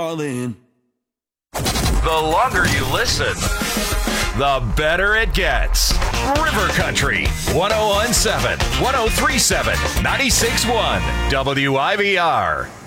darling. The longer you listen, the better it gets. River Country, 1017, 1037, 96.1, WIVR.